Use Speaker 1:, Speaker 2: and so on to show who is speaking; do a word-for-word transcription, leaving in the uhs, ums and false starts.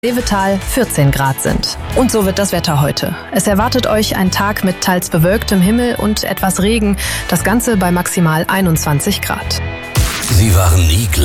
Speaker 1: Levetal vierzehn Grad sind. Und so wird das Wetter heute. Es erwartet euch ein Tag mit teils bewölktem Himmel und etwas Regen, das Ganze bei maximal einundzwanzig Grad.
Speaker 2: Sie waren nie